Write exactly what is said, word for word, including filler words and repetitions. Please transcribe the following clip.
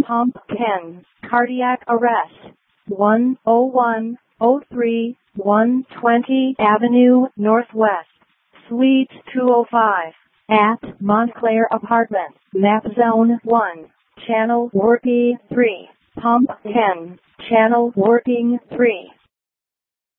Pumpkin, cardiac arrest, one oh one oh three, one twenty Avenue Northwest, Suite two oh five, at Montclair Apartments, Map Zone one, Channel Working three, Pumpkin, Channel Working three.